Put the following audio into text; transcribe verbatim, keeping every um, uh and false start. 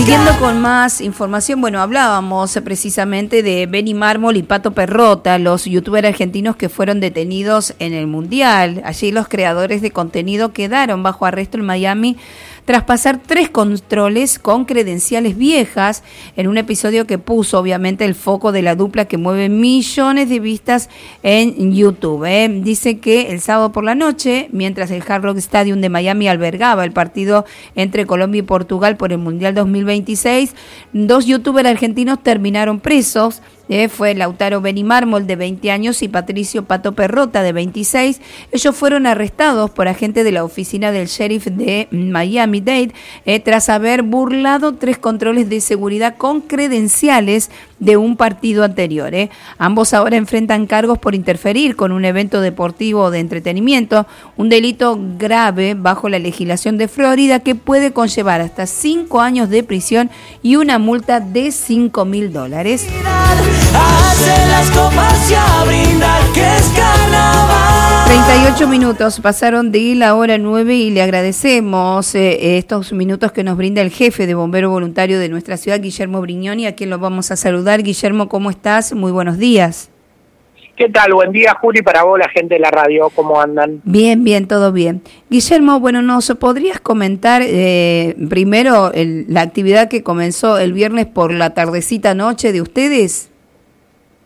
Siguiendo con más información, bueno, hablábamos precisamente de Benny Mármol y Pato Perrota, los youtubers argentinos que fueron detenidos en el Mundial. Allí los creadores de contenido quedaron bajo arresto en Miami tras pasar tres controles con credenciales viejas en un episodio que puso obviamente el foco de la dupla que mueve millones de vistas en YouTube. ¿eh? Dice que el sábado por la noche, mientras el Hard Rock Stadium de Miami albergaba el partido entre Colombia y Portugal por el Mundial dos mil veintiséis, dos youtubers argentinos terminaron presos. Eh, fue Lautaro Benny Mármol, de veinte años, y Patricio Pato Perrota, de veintiséis. Ellos fueron arrestados por agentes de la oficina del sheriff de Miami-Dade eh, tras haber burlado tres controles de seguridad con credenciales de un partido anterior. Eh. Ambos ahora enfrentan cargos por interferir con un evento deportivo o de entretenimiento, un delito grave bajo la legislación de Florida que puede conllevar hasta cinco años de prisión y una multa de cinco mil dólares. Hace las copas y a brindar que es carnaval. treinta y ocho minutos pasaron de la hora nueve y le agradecemos eh, estos minutos que nos brinda el jefe de bombero voluntario de nuestra ciudad, Guillermo Brignoni, a quien lo vamos a saludar. Guillermo, ¿cómo estás? Muy buenos días. ¿Qué tal? Buen día, Juli, para vos, la gente de la radio, ¿cómo andan? Bien, bien, todo bien. Guillermo, bueno, ¿nos podrías comentar eh, primero el, la actividad que comenzó el viernes por la tardecita noche de ustedes?